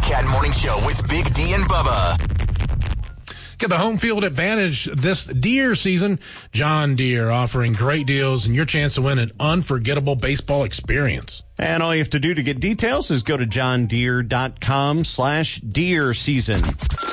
Cat Morning Show with Big D and Bubba. Get the home field advantage this deer season. John Deere offering great deals and your chance to win an unforgettable baseball experience. And all you have to do to get details is go to johndeere.com/deer season.